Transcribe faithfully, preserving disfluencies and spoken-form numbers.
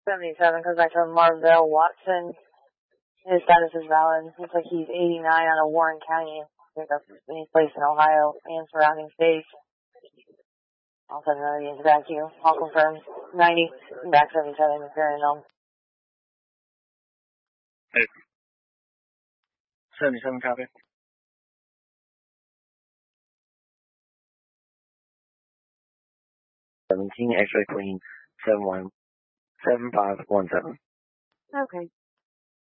seventy-seven comes back to Marvell Watson. His status is valid. Looks like he's eighty-nine out of Warren County. Any place in Ohio and surrounding states. I'll send another unit back to you. I'll confirm. ninety, back seventy-seven, carrying on. Hey. seventy-seven, copy. seventeen, X-ray clean, seven one, seven five one seven. Okay.